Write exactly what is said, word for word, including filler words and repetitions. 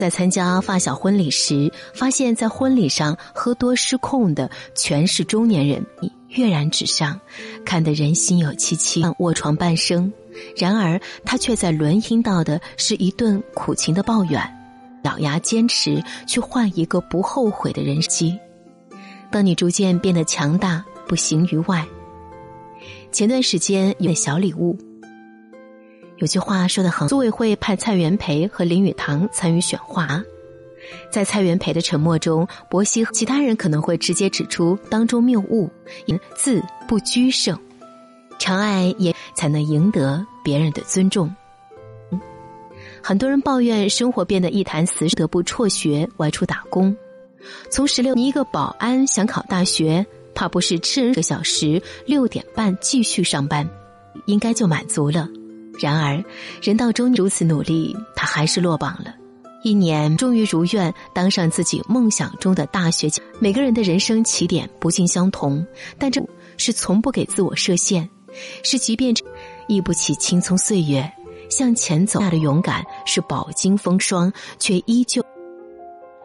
在参加发小婚礼时，发现在婚礼上喝多失控的全是中年人，跃然纸上，看得人心有戚戚，卧床半生。然而他却在轮听到的是一顿苦情的抱怨，咬牙坚持去换一个不后悔的人妻。当你逐渐变得强大，不形于外。前段时间有小礼物，有句话说得很，组委会派蔡元培和林语堂参与选话，在蔡元培的沉默中，薄熙和其他人可能会直接指出当中谬误，因字不居胜，长爱也才能赢得别人的尊重。很多人抱怨生活变得一潭死水，得不辍学外出打工。从十六，你一个保安想考大学，怕不是吃人个小时，六点半继续上班，应该就满足了。然而人到中年如此努力，他还是落榜了。一年终于如愿当上自己梦想中的大学。每个人的人生起点不尽相同，但这是从不给自我设限，是即便忆不起青葱岁月，向前走。大的勇敢是饱经风霜，却依旧